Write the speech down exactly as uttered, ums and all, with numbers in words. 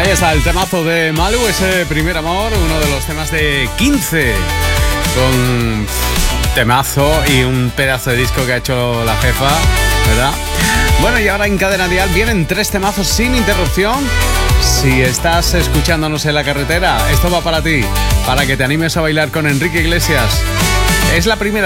Ahí está el temazo de Malu, ese primer amor, uno de los temas de quince, con temazo y un pedazo de disco que ha hecho la jefa, ¿verdad? Bueno, y ahora en Cadena Dial vienen tres temazos sin interrupción. Si estás escuchándonos en la carretera, esto va para ti, para que te animes a bailar con Enrique Iglesias. Es la primera